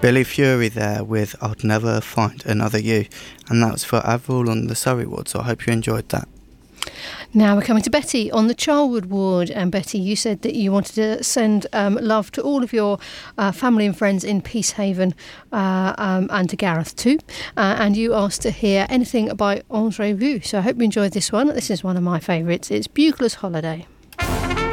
Billy Fury there with I'd Never Find Another You, and that was for Avril on the Surrey ward, so I hope you enjoyed that. Now we're coming to Betty on the Charwood ward, and Betty, you said that you wanted to send love to all of your family and friends in Peacehaven, and to Gareth too, and you asked to hear anything by Andre Vu, so I hope you enjoyed this one. This is one of my favourites. It's Bugler's Holiday.